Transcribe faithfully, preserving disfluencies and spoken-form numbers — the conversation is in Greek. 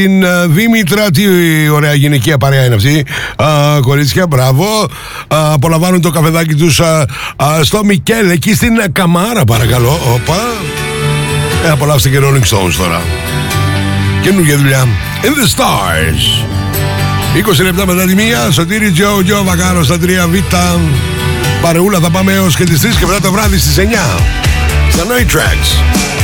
την uh, Δήμητρα. Τι ωραία γυναικεία παρέα είναι αυτή. Uh, κορίτσια, μπράβο. Uh, απολαμβάνουν το καφεδάκι τους uh, uh, στο Μικέλ, εκεί στην Καμάρα, παρακαλώ. Οπα. Ε, απολαύστε και Rolling Stones τώρα. Καινούργια δουλειά. In the Stars. είκοσι λεπτά μετά τη μία. Σωτήρη Τζο, Τζο Βακάρο στα τρία Β. Παρεούλα θα πάμε έως και τις τρεις και μετά το βράδυ στις εννιά. Στα Night Tracks.